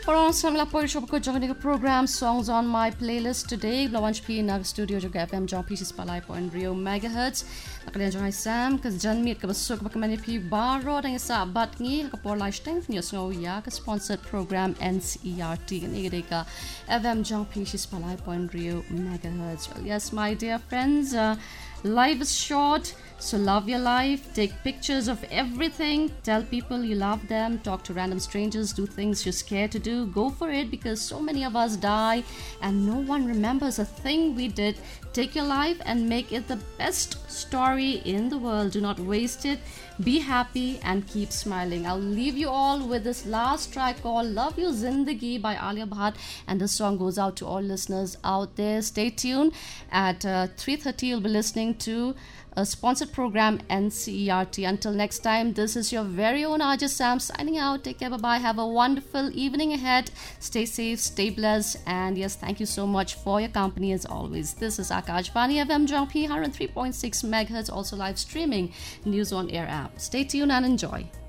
Parang sang la po shop ko joining the program Songs on My Playlist today. Launch P in studio jo FM John Pieces palai po in Rio megahertz. Nakalian jo Sam kas janmit ka basuk ba kamani P baro dang sa bat ngi ka por live time news ngo ya ka sponsored program NCERT ni gede ka FM John Pieces palai po in Rio megahertz. Well, yes, my dear friends, life is short, so love your life. Take pictures of everything. Tell people you love them. Talk to random strangers. Do things you're scared to do. Go for it, because so many of us die and no one remembers a thing we did. Take your life and make it the best story in the world. Do not waste it. Be happy and keep smiling. I'll leave you all with this last track called Love You Zindagi by Alia Bhatt, and this song goes out to all listeners out there. Stay tuned. At 3:30 you'll be listening to a sponsored program NCERT. Until next time, this is your very own Ajay Sam signing out. Take care, bye-bye. Have a wonderful evening ahead. Stay safe, stay blessed, and yes, thank you so much for your company as always. This is Akashvani FM Jongpi 103.6 MHz, also live streaming News on Air app. Stay tuned and enjoy.